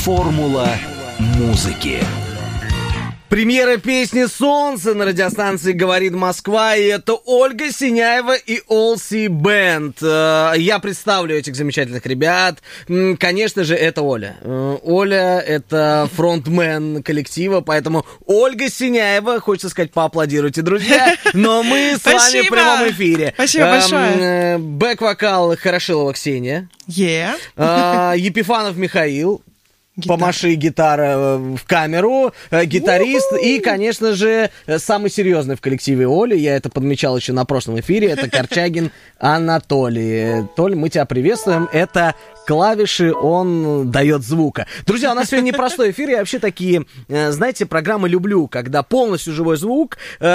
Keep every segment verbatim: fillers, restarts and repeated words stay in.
Формула музыки. Премьера песни «Солнце» на радиостанции «Говорит Москва», и это Ольга Синяева и Олси Бенд. Я представлю этих замечательных ребят. Конечно же, это Оля. Оля — это фронтмен коллектива, поэтому Ольга Синяева, хочется сказать, поаплодируйте, друзья, но мы с вами в прямом эфире. Спасибо большое. Бэк-вокал Хорошилова Ксения. Yeah. Епифанов Михаил. Гитара. Помаши гитара в камеру, гитарист У-ху! И, конечно же, самый серьезный в коллективе Оли, я это подмечал еще на прошлом эфире, это Корчагин Анатолий. Толь, мы тебя приветствуем, это клавиши, он дает звука. Друзья, у нас сегодня непростой эфир, я вообще такие, знаете, программы люблю, когда полностью живой звук,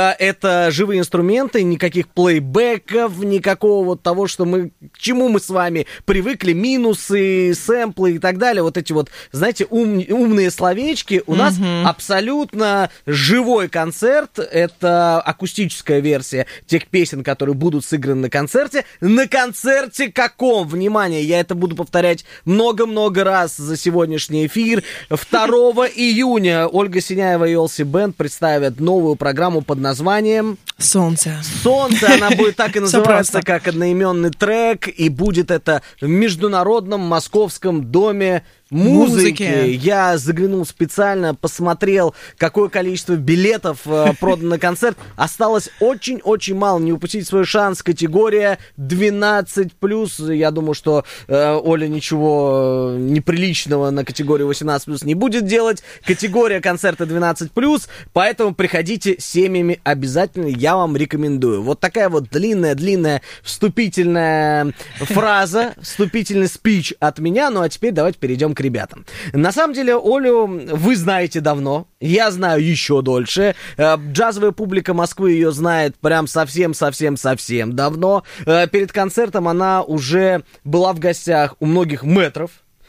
это живые инструменты, никаких плейбеков, никакого вот того, что мы, к чему мы с вами привыкли, минусы, сэмплы и так далее, вот эти вот, знаете, ум, умные словечки. У mm-hmm. нас абсолютно живой концерт, это акустическая версия тех песен, которые будут сыграны на концерте. На концерте каком? Внимание, я это буду повторять много-много раз за сегодняшний эфир. второго июня Ольга Синяева и Олси Бенд представят новую программу под названием «Солнце». «Солнце», она будет так и называться, как одноименный трек, и будет это в Международном Московском доме музыки. Музыки. Я заглянул специально, посмотрел, какое количество билетов э, продано на концерт. Осталось очень-очень мало. Не упустить свой шанс. Категория двенадцать плюс. Я думаю, что э, Оля ничего неприличного на категорию восемнадцать плюс не будет делать. Категория концерта двенадцать плюс. Поэтому приходите с семьями обязательно. Я вам рекомендую. Вот такая вот длинная-длинная вступительная фраза, вступительный спич от меня. Ну а теперь давайте перейдем к ребятам. На самом деле, Олю вы знаете давно, я знаю еще дольше. Джазовая публика Москвы ее знает прям совсем-совсем-совсем давно. Перед концертом она уже была в гостях у многих мэтров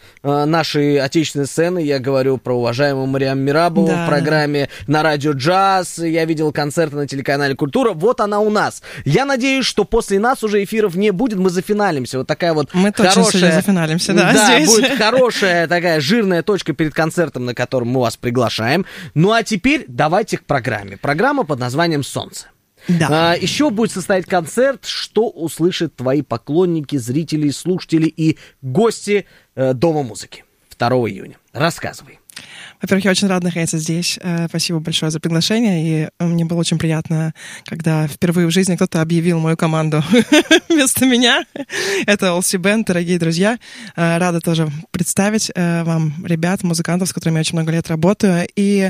нашей отечественной сцены. Я говорю про уважаемую Мариам Мирабову да. в программе на радио «Джаз». Я видел концерты на телеканале «Культура». Вот она у нас. Я надеюсь, что после нас уже эфиров не будет. Мы зафиналимся. Вот такая вот мы хорошая... Мы точно зафиналимся, да, Да, здесь. будет хорошая такая жирная точка перед концертом, на котором мы вас приглашаем. Ну а теперь давайте к программе. Программа под названием «Солнце». Да. А, еще будет состоять концерт, что услышат твои поклонники, зрители, слушатели и гости э, Дома музыки второго июня. Рассказывай. Во-первых, я очень рада находиться здесь. Спасибо большое за приглашение. И мне было очень приятно, когда впервые в жизни кто-то объявил мою команду вместо меня. Это Олси Бенд, дорогие друзья. Рада тоже представить вам ребят, музыкантов, с которыми я очень много лет работаю. И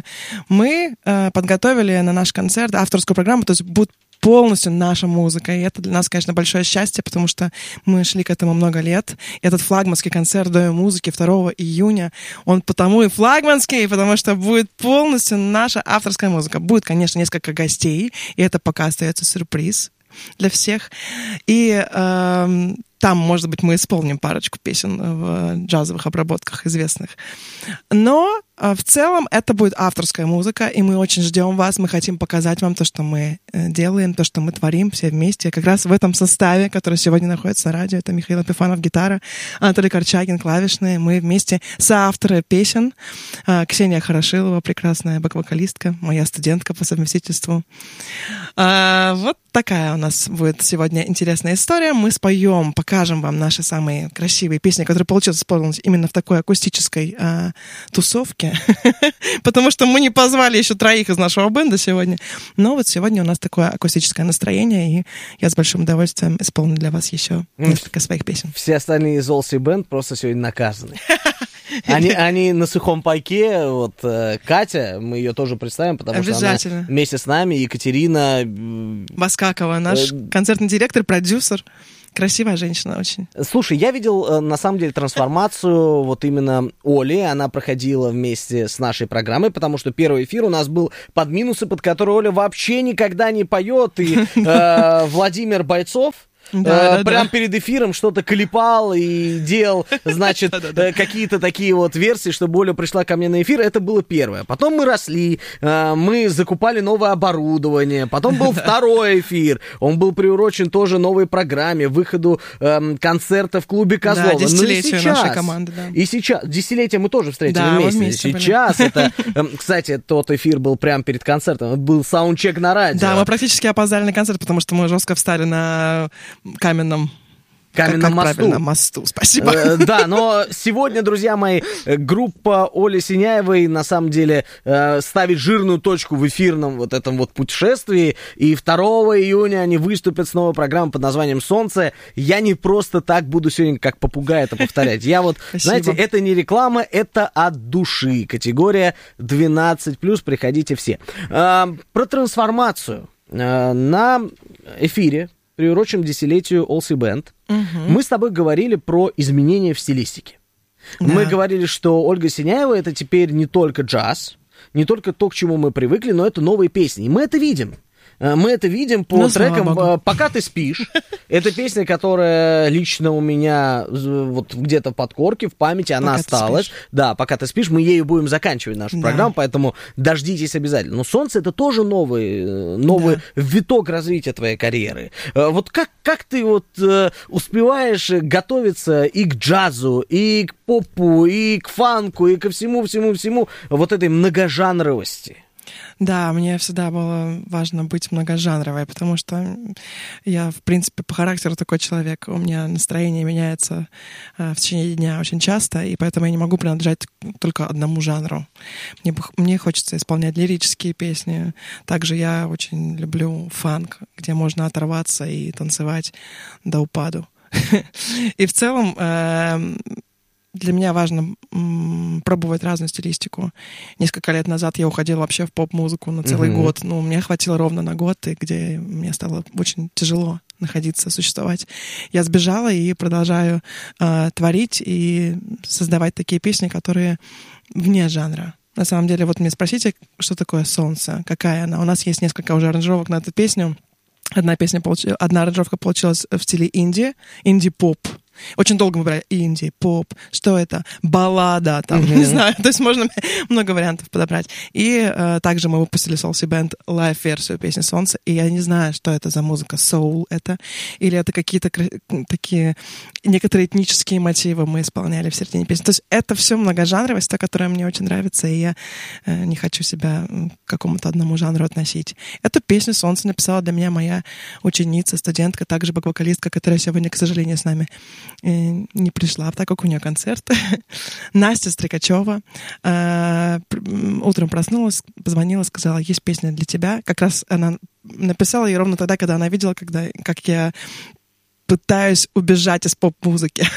мы подготовили на наш концерт авторскую программу, то есть будет полностью наша музыка. И это для нас, конечно, большое счастье, потому что мы шли к этому много лет. И этот флагманский концерт в Доме музыки второго июня, он потому и флагманский, потому что будет полностью наша авторская музыка. Будет, конечно, несколько гостей, и это пока остается сюрприз для всех. И э, там, может быть, мы исполним парочку песен в джазовых обработках известных. Но в целом это будет авторская музыка, и мы очень ждем вас. Мы хотим показать вам то, что мы делаем, то, что мы творим все вместе. Как раз в этом составе, который сегодня находится на радио, это Михаил Епифанов, гитара, Анатолий Корчагин, клавишные. Мы вместе соавторы песен. Ксения Хорошилова, прекрасная бэк-вокалистка, моя студентка по совместительству. Вот такая у нас будет сегодня интересная история. Мы споем, покажем вам наши самые красивые песни, которые получилось исполнить именно в такой акустической а, тусовке. Потому что мы не позвали еще троих из нашего бенда сегодня. Но вот сегодня у нас такое акустическое настроение, и я с большим удовольствием исполню для вас еще несколько своих песен. Все остальные из Олси Бенд просто сегодня наказаны. Они, они на сухом пайке. Вот э, Катя, мы ее тоже представим, потому что она вместе с нами, Екатерина Баскакова, наш э, концертный директор, продюсер. Красивая женщина очень. Слушай, я видел, на самом деле, трансформацию вот именно Оли. Она проходила вместе с нашей программой, потому что первый эфир у нас был под минусы, под которые Оля вообще никогда не поет. И э, Владимир Бойцов, Да, э, да, прям да. перед эфиром что-то клепал и делал, значит, э, какие-то такие вот версии, чтобы Оля пришла ко мне на эфир. Это было первое. Потом мы росли, э, мы закупали новое оборудование. Потом был второй эфир. Он был приурочен тоже новой программе, выходу э, концерта в клубе Козлова. Да, десятилетие нашей команды, да. И сейчас, десятилетие мы тоже встретили да, вместе. вместе сейчас были. Это, э, кстати, тот эфир был прямо перед концертом. Это был саундчек на радио. Да, мы практически опоздали на концерт, потому что мы жестко встали на каменном Каменном как, как мосту. Правильно, мосту, спасибо. Э, да, но сегодня, друзья мои, группа Оли Синяевой на самом деле э, ставит жирную точку в эфирном вот этом вот путешествии. И второго июня они выступят с новой программой под названием «Солнце». Я не просто так буду сегодня как попугай это повторять. Я вот, знаете, это не реклама, это от души. Категория двенадцать плюс, приходите все. Э, про трансформацию. Э, на эфире, приурочен к десятилетию Олси Бенд, угу. мы с тобой говорили про изменения в стилистике. Да. Мы говорили, что Ольга Синяева — это теперь не только джаз, не только то, к чему мы привыкли, но это новые песни. И мы это видим. Мы это видим по ну, трекам «Пока ты спишь». Это песня, которая лично у меня вот где-то в подкорке, в памяти, она пока осталась. Да, «Пока ты спишь». Мы ею будем заканчивать нашу да. программу, поэтому дождитесь обязательно. Но «Солнце» — это тоже новый, новый да. виток развития твоей карьеры. Вот как, как ты вот успеваешь готовиться и к джазу, и к попу, и к фанку, и ко всему-всему-всему вот этой многожанровости? Да, мне всегда было важно быть многожанровой, потому что я, в принципе, по характеру такой человек. У меня настроение меняется э, в течение дня очень часто, и поэтому я не могу принадлежать только одному жанру. Мне, мне хочется исполнять лирические песни. Также я очень люблю фанк, где можно оторваться и танцевать до упаду. И в целом... Для меня важно м, пробовать разную стилистику. Несколько лет назад я уходила вообще в поп-музыку на целый mm-hmm. год. Ну, мне хватило ровно на год, и где мне стало очень тяжело находиться, существовать. Я сбежала и продолжаю э, творить и создавать такие песни, которые вне жанра. На самом деле, вот мне спросите, что такое «Солнце», какая она. У нас есть несколько уже аранжировок на эту песню. Одна песня получ... Одна аранжировка получилась в стиле инди, инди-поп. Очень долго мы брали инди, поп, что это, баллада, там, mm-hmm. не знаю, то есть можно много вариантов подобрать. И э, также мы выпустили с Олси Бенд лайв-версию песни «Солнце», и я не знаю, что это за музыка, соул это, или это какие-то такие некоторые этнические мотивы мы исполняли в середине песни. То есть это все многожанровость, та, которая мне очень нравится, и я э, не хочу себя к какому-то одному жанру относить. Эту песню «Солнце» написала для меня моя ученица, студентка, также бэк-вокалистка, которая сегодня, к сожалению, с нами не пришла, так как у нее концерт. Настя Стрекачева э, утром проснулась, позвонила, сказала, есть песня для тебя. Как раз она написала ей ровно тогда, когда она видела, когда, как я пытаюсь убежать из поп-музыки.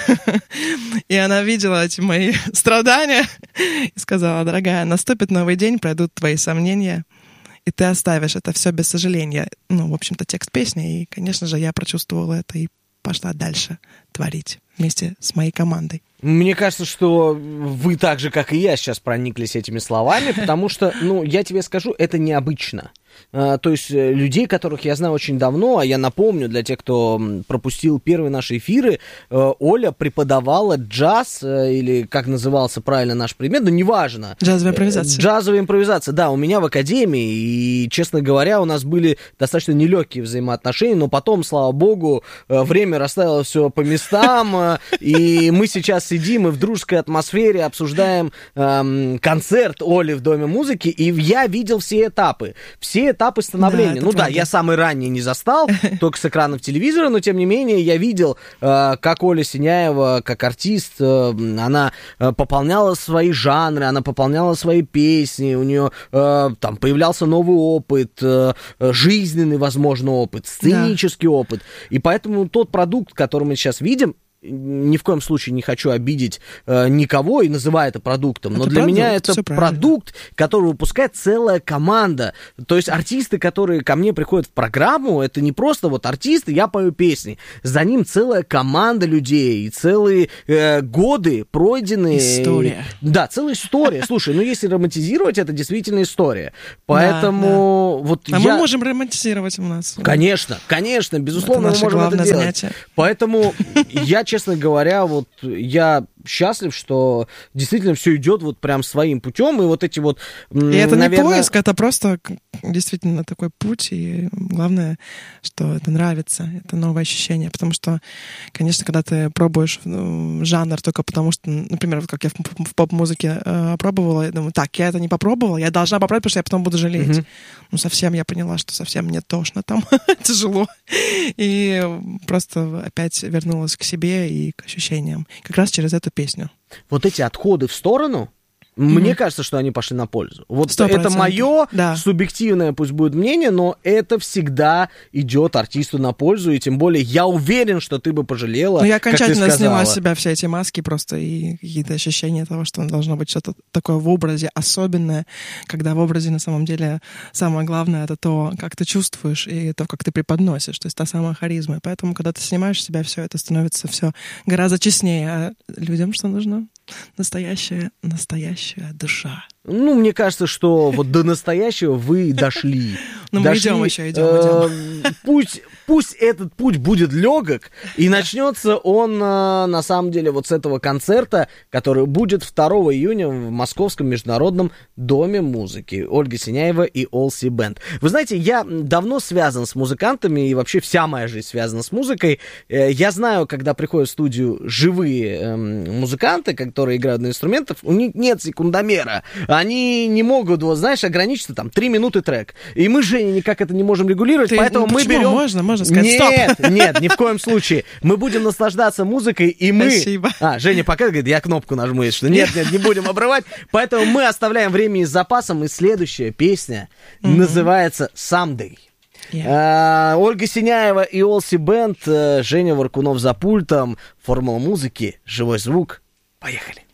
И она видела эти мои страдания и сказала, дорогая, наступит новый день, пройдут твои сомнения, и ты оставишь это все без сожаления. Ну, в общем-то, текст песни. И, конечно же, я прочувствовала это и пошла дальше творить вместе с моей командой. Мне кажется, что вы так же, как и я, сейчас прониклись этими словами, потому что, ну, я тебе скажу, это необычно. А, то есть людей, которых я знаю очень давно, а я напомню, для тех, кто пропустил первые наши эфиры, Оля преподавала джаз, или как назывался правильно наш предмет, но неважно. Джазовая импровизация. Джазовая импровизация, да, у меня в академии, и, честно говоря, у нас были достаточно нелегкие взаимоотношения, но потом, слава богу, время расставило все по местам, и мы сейчас сидим и в дружеской атмосфере обсуждаем эм, концерт Оли в Доме музыки, и я видел все этапы, все этапы становления. Да, ну правда. Да, я самый ранний не застал, только с экранов телевизора, но тем не менее я видел, э, как Оля Синяева, как артист, э, она э, пополняла свои жанры, она пополняла свои песни, у нее э, там появлялся новый опыт, э, жизненный, возможно, опыт, сценический да. опыт. И поэтому тот продукт, который мы сейчас видим, ни в коем случае не хочу обидеть э, никого и называю это продуктом, но это для продукт, меня это продукт, который выпускает целая команда. То есть артисты, которые ко мне приходят в программу, это не просто вот артисты, я пою песни. За ним целая команда людей, и целые э, годы пройденные. История. Да, целая история. Слушай, ну если романтизировать, это действительно история. Поэтому да, да. вот а я... мы можем романтизировать у нас. Конечно, конечно, безусловно, это мы можем это делать. Занятие. Поэтому я, честно говоря, вот я счастлив, что действительно все идет вот прям своим путем, и вот эти вот, и это наверное... не поиск, это просто действительно такой путь, и главное, что это нравится, это новое ощущение, потому что, конечно, когда ты пробуешь ну, жанр только потому, что, например, вот как я в, в поп-музыке э, пробовала, я думаю, так, я это не попробовала, я должна попробовать, потому что я потом буду жалеть. Mm-hmm. Ну, совсем я поняла, что совсем мне тошно там, тяжело, и просто опять вернулась к себе и к ощущениям, как раз через эту песню. Вот эти отходы в сторону, мне mm-hmm. кажется, что они пошли на пользу. Вот сто процентов. Это мое да. субъективное, пусть будет мнение, но это всегда идет артисту на пользу, и тем более я уверен, что ты бы пожалела. Ну, я окончательно как ты сняла с себя все эти маски просто и какие-то ощущения того, что должно быть что-то такое в образе особенное, когда в образе на самом деле самое главное — это то, как ты чувствуешь, и то, как ты преподносишь, то есть та самая харизма. И поэтому, когда ты снимаешь с себя все, это становится все гораздо честнее. А людям что нужно? Настоящая, настоящая душа. Ну, мне кажется, что вот до настоящего вы дошли. Ну, мы идем еще, идем, идем. Пусть, пусть этот путь будет легок, и начнется он, на самом деле, вот с этого концерта, который будет второго июня в Московском международном доме музыки. Ольга Синяева и Олси Бенд. Вы знаете, я давно связан с музыкантами, и вообще вся моя жизнь связана с музыкой. Я знаю, когда приходят в студию живые музыканты, которые играют на инструментах, у них нет секундомера. Они не могут, вот, знаешь, ограничиться там три минуты трек. И мы, Женя, никак это не можем регулировать, Ты, поэтому ну, мы почему? берем... Можно, можно сказать нет, стоп. Нет, ни в коем случае. Мы будем наслаждаться музыкой, и мы... Спасибо. А, Женя пока говорит, я кнопку нажму, если что. Нет, нет, не будем обрывать. Поэтому мы оставляем времени с запасом, и следующая песня mm-hmm. называется «Someday». Yeah. А, Ольга Синяева и Олси Бенд, Женя Варкунов за пультом, формула музыки, живой звук. Поехали.